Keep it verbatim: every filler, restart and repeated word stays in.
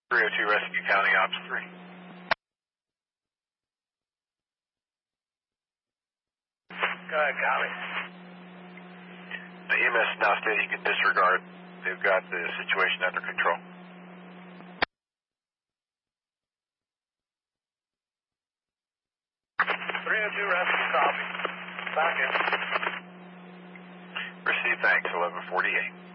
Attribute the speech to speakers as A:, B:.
A: three oh two Rescue County Ops three.
B: Go ahead, Copy.
A: The E M S now stating you can disregard. They've got the situation under control.
B: three oh two Rescue, copy. Back in.
A: Receive, thanks, eleven forty-eight.